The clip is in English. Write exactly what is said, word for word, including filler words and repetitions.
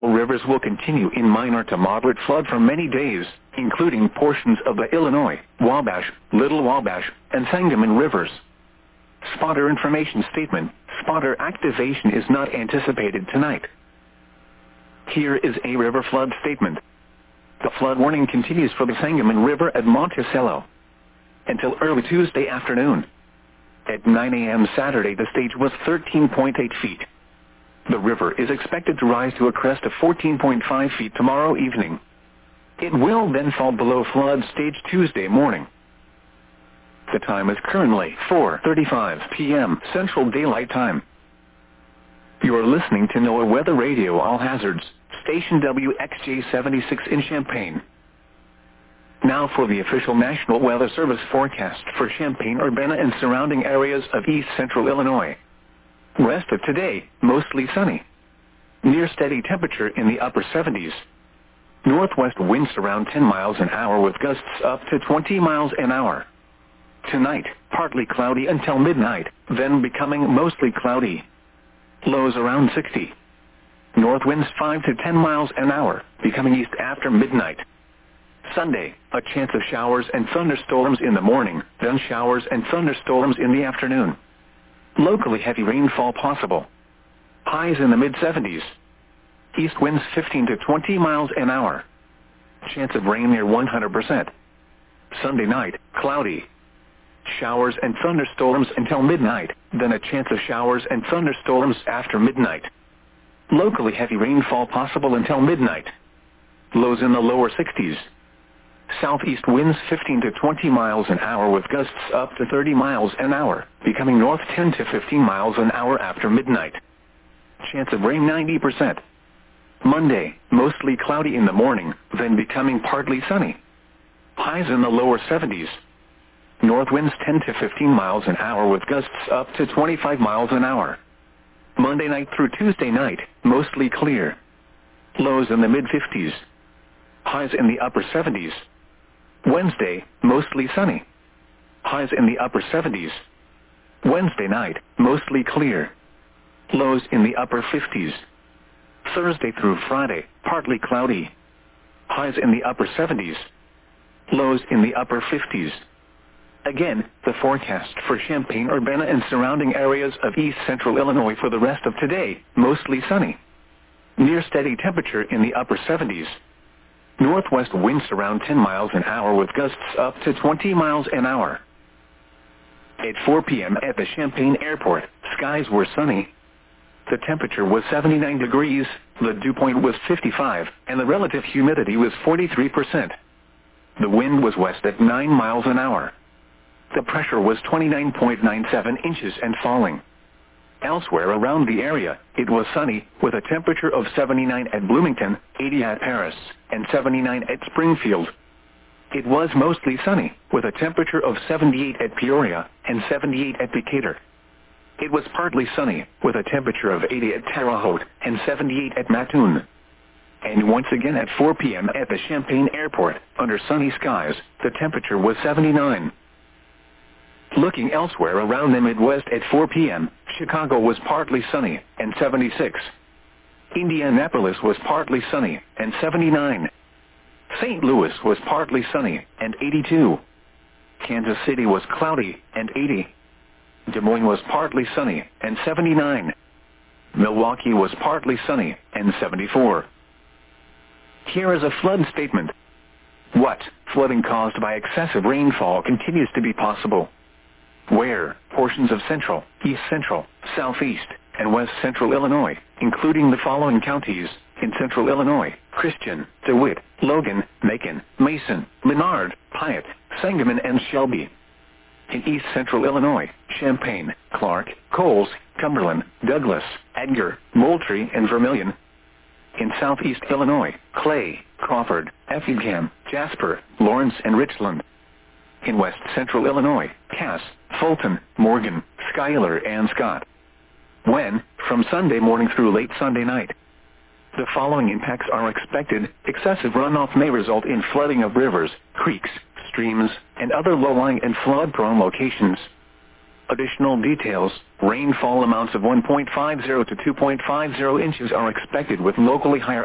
Rivers will continue in minor to moderate flood for many days, including portions of the Illinois, Wabash, Little Wabash, and Sangamon rivers. Spotter information statement: spotter activation is not anticipated tonight. Here is a river flood statement. The flood warning continues for the Sangamon River at Monticello until early Tuesday afternoon. At nine a m Saturday, the stage was thirteen point eight feet. The river is expected to rise to a crest of fourteen point five feet tomorrow evening. It will then fall below flood stage Tuesday morning. The time is currently four thirty-five p m Central Daylight Time. You are listening to NOAA Weather Radio All Hazards, station W X J seventy-six in Champaign. Now for the official National Weather Service forecast for Champaign-Urbana and surrounding areas of east central Illinois. Rest of today, mostly sunny. Near steady temperature in the upper seventies. Northwest winds around ten miles an hour with gusts up to twenty miles an hour. Tonight, partly cloudy until midnight, then becoming mostly cloudy. Lows around sixty. North winds five to ten miles an hour, becoming east after midnight. Sunday, a chance of showers and thunderstorms in the morning, then showers and thunderstorms in the afternoon. Locally heavy rainfall possible. Highs in the mid seventies. East winds fifteen to twenty miles an hour. Chance of rain near one hundred percent. Sunday night, cloudy. Showers and thunderstorms until midnight, then a chance of showers and thunderstorms after midnight. Locally heavy rainfall possible until midnight. Lows in the lower sixties. Southeast winds fifteen to twenty miles an hour with gusts up to thirty miles an hour, becoming north ten to fifteen miles an hour after midnight. Chance of rain ninety percent. Monday, mostly cloudy in the morning, then becoming partly sunny. Highs in the lower seventies. North winds ten to fifteen miles an hour with gusts up to twenty-five miles an hour. Monday night through Tuesday night, mostly clear. Lows in the mid fifties. Highs in the upper seventies. Wednesday, mostly sunny. Highs in the upper seventies. Wednesday night, mostly clear. Lows in the upper fifties. Thursday through Friday, partly cloudy. Highs in the upper seventies. Lows in the upper fifties. Again, the forecast for Champaign-Urbana and surrounding areas of east central Illinois for the rest of today, mostly sunny. Near steady temperature in the upper seventies. Northwest winds around ten miles an hour with gusts up to twenty miles an hour. At four p m at the Champaign Airport, skies were sunny. The temperature was seventy-nine degrees, the dew point was fifty-five, and the relative humidity was forty-three percent. The wind was west at nine miles an hour. The pressure was twenty-nine point nine seven inches and falling. Elsewhere around the area, it was sunny, with a temperature of seventy-nine at Bloomington, eighty at Paris, and seventy-nine at Springfield. It was mostly sunny, with a temperature of seventy-eight at Peoria, and seventy-eight at Decatur. It was partly sunny, with a temperature of eighty at Terre Haute, and seventy-eight at Mattoon. And once again at four p m at the Champaign Airport, under sunny skies, the temperature was seventy-nine. Looking elsewhere around the Midwest at four p m, Chicago was partly sunny, and seventy-six. Indianapolis was partly sunny, and seventy-nine. Saint Louis was partly sunny, and eighty-two. Kansas City was cloudy, and eighty. Des Moines was partly sunny, and seventy-nine. Milwaukee was partly sunny, and seventy-four. Here is a flood statement. What? Flooding caused by excessive rainfall continues to be possible. Where? Portions of central, east central, southeast, and west central Illinois, including the following counties: in central Illinois, Christian, DeWitt, Logan, Macon, Mason, Menard, Piatt, Sangamon, and Shelby. In east central Illinois, Champaign, Clark, Coles, Cumberland, Douglas, Edgar, Moultrie, and Vermilion. In southeast Illinois, Clay, Crawford, Effingham, Jasper, Lawrence, and Richland. In west central Illinois, Cass, Fulton, Morgan, Schuyler, and Scott. When? From Sunday morning through late Sunday night. The following impacts are expected. Excessive runoff may result in flooding of rivers, creeks, streams, and other low-lying and flood-prone locations. Additional details: rainfall amounts of one point five zero to two point five zero inches are expected, with locally higher